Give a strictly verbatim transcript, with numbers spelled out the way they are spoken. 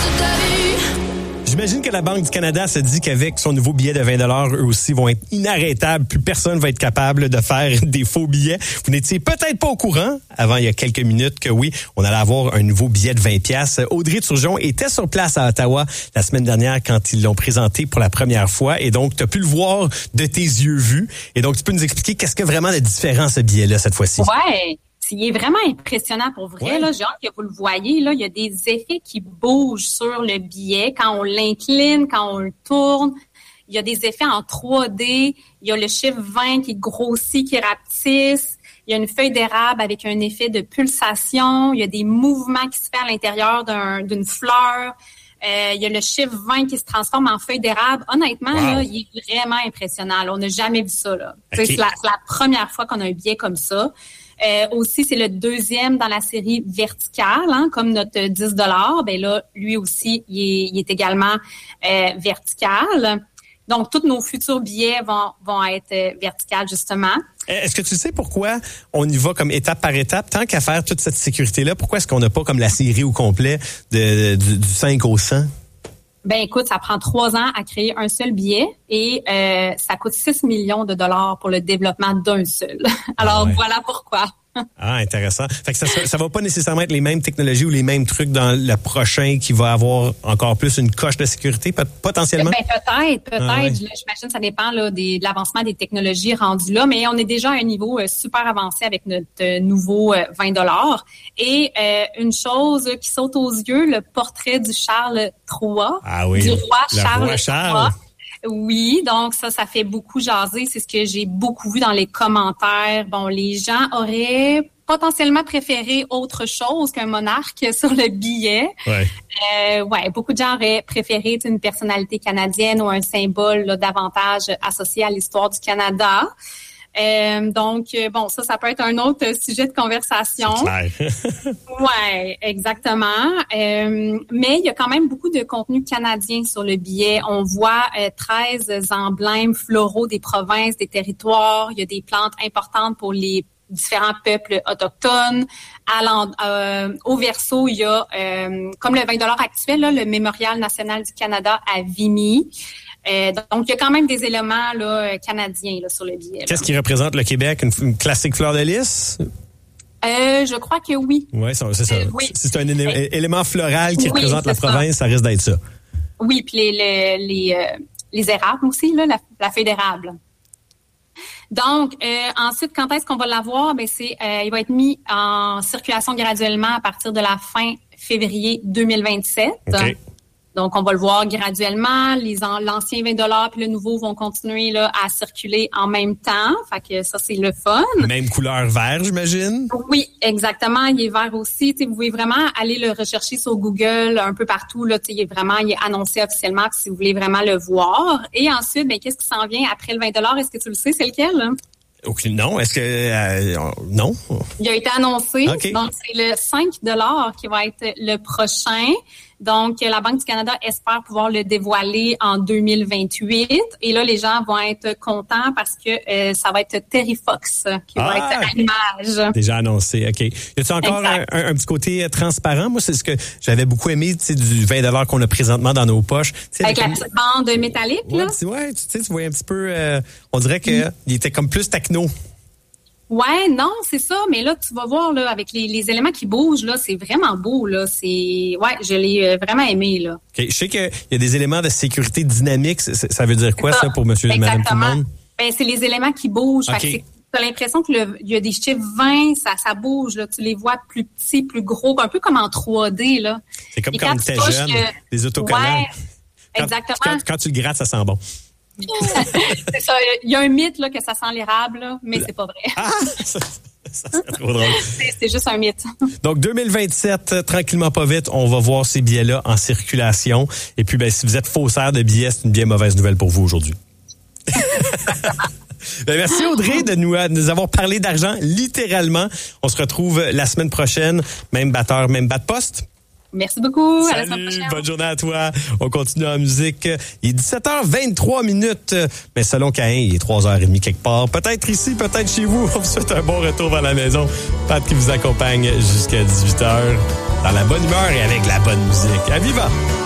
J'imagine que la Banque du Canada se dit qu'avec son nouveau billet de vingt dollars, eux aussi vont être inarrêtables. Plus personne va être capable de faire des faux billets. Vous n'étiez peut-être pas au courant, avant il y a quelques minutes, que oui, on allait avoir un nouveau billet de vingt piastres. Audrey Turgeon était sur place à Ottawa la semaine dernière quand ils l'ont présenté pour la première fois. Et donc, tu as pu le voir de tes yeux vus. Et donc, tu peux nous expliquer qu'est-ce que vraiment de différent ce billet-là cette fois-ci? Ouais. Il est vraiment impressionnant pour vrai. Ouais. Là, j'ai hâte que vous le voyez. Là, il y a des effets qui bougent sur le billet quand on l'incline, quand on le tourne. Il y a des effets en trois D. Il y a le chiffre vingt qui grossit, qui rapetisse. Il y a une feuille d'érable avec un effet de pulsation. Il y a des mouvements qui se font à l'intérieur d'un, d'une fleur. Euh, il y a le chiffre vingt qui se transforme en feuille d'érable. Honnêtement, wow. là, il est vraiment impressionnant. Là, on n'a jamais vu ça. Là. Okay. C'est, la, c'est la première fois qu'on a un billet comme ça. Euh, aussi, c'est le deuxième dans la série verticale, hein, comme notre dix dollars. Ben là, lui aussi, il est, il est également euh, vertical. Donc, tous nos futurs billets vont, vont être euh, verticales, justement. Est-ce que tu sais pourquoi on y va comme étape par étape? Tant qu'à faire toute cette sécurité-là, pourquoi est-ce qu'on n'a pas comme la série au complet de, du, du cinq au cent? Ben écoute, ça prend trois ans à créer un seul billet et euh, ça coûte six millions de dollars pour le développement d'un seul. Alors, ah ouais. Voilà pourquoi. Ah, intéressant. Fait que ça, ça va pas nécessairement être les mêmes technologies ou les mêmes trucs dans le prochain qui va avoir encore plus une coche de sécurité, potentiellement? Ben, peut-être, peut-être. Ah ouais. J'imagine que ça dépend là, des, de l'avancement des technologies rendues là, mais on est déjà à un niveau euh, super avancé avec notre euh, nouveau euh, vingt dollars. Et euh, une chose qui saute aux yeux, le portrait du Charles trois, ah oui, du roi le Charles roi Charles. trois. Oui, donc ça, ça fait beaucoup jaser. C'est ce que j'ai beaucoup vu dans les commentaires. Bon, les gens auraient potentiellement préféré autre chose qu'un monarque sur le billet. Ouais. Euh, ouais, beaucoup de gens auraient préféré une personnalité canadienne ou un symbole là, davantage associé à l'histoire du Canada. Euh, donc, bon, ça, ça peut être un autre sujet de conversation. Ouais, exactement. Euh, mais il y a quand même beaucoup de contenu canadien sur le billet. On voit euh, treize emblèmes floraux des provinces, des territoires. Il y a des plantes importantes pour les différents peuples autochtones. À euh, au verso, il y a, euh, comme le vingt dollars actuel, là, le Mémorial national du Canada à Vimy. Euh, donc, il y a quand même des éléments là, canadiens là, sur le billet. Là. Qu'est-ce qui représente le Québec? Une, une classique fleur de lys? Euh, je crois que oui. Ouais, c'est, c'est ça. Euh, oui. Si c'est un élément, euh, élément floral qui oui, représente la province, ça. ça risque d'être ça. Oui, puis les, les, les, euh, les érables aussi, là, la, la feuille d'érable. Donc, euh, ensuite, quand est-ce qu'on va l'avoir? Ben, c'est, euh, il va être mis en circulation graduellement à partir de la fin février deux mille vingt-sept. Okay. Donc, on va le voir graduellement. Les l'ancien vingt dollars puis le nouveau vont continuer là à circuler en même temps. Fait que ça, c'est le fun. Même couleur vert, j'imagine? Oui, exactement. Il est vert aussi. T'sais, vous pouvez vraiment aller le rechercher sur Google un peu partout. Là, il est vraiment il est annoncé officiellement si vous voulez vraiment le voir. Et ensuite, ben qu'est-ce qui s'en vient après le vingt dollars? Est-ce que tu le sais? C'est lequel? Là? Aucune, non. Est-ce que... Euh, non? Il a été annoncé. Okay. Donc, c'est le cinq dollars qui va être le prochain. Donc, la Banque du Canada espère pouvoir le dévoiler en deux mille vingt-huit. Et là, les gens vont être contents parce que euh, ça va être Terry Fox qui ah, va être à l'image. Déjà annoncé, OK. Y a-t-il encore un, un, un petit côté transparent? Moi, c'est ce que j'avais beaucoup aimé, tu sais, du vingt dollars qu'on a présentement dans nos poches. T'sais, avec, avec la petite bande métallique, ouais, là? Ouais, tu sais, tu vois un petit peu... Euh, on dirait qu'il mm. était comme plus techno. Ouais, non, c'est ça, mais là tu vas voir là avec les, les éléments qui bougent là, c'est vraiment beau là, c'est ouais, je l'ai vraiment aimé là. OK, je sais qu'il y a des éléments de sécurité dynamique, ça, ça veut dire quoi ça, ça pour monsieur et madame tout le monde? Ben c'est les éléments qui bougent, okay. Fait que t'as l'impression que le, il y a des chiffres vingt, ça ça bouge là, tu les vois plus petits, plus gros, un peu comme en trois D là. C'est comme et quand, quand tu étais jeune, que, les autocollants. Ouais, quand, exactement. Quand, quand tu le grattes, ça sent bon. C'est ça. Il y a un mythe là, que ça sent l'érable, là, mais c'est pas vrai. Ah, ça, ça serait trop drôle. C'est, c'est juste un mythe. Donc, deux mille vingt-sept, tranquillement pas vite, on va voir ces billets-là en circulation. Et puis, ben, si vous êtes faussaire de billets, c'est une bien mauvaise nouvelle pour vous aujourd'hui. Ben, merci Audrey de nous, de nous avoir parlé d'argent, littéralement. On se retrouve la semaine prochaine. Même batteur, même bat de poste. Merci beaucoup. Salut, à la semaine prochaine. Bonne journée à toi. On continue en musique. Il est dix-sept heures vingt-trois minutes. Mais selon Caïn, il est trois heures trente quelque part. Peut-être ici, peut-être chez vous. On vous souhaite un bon retour vers la maison. Pat qui vous accompagne jusqu'à dix-huit heures dans la bonne humeur et avec la bonne musique. À viva!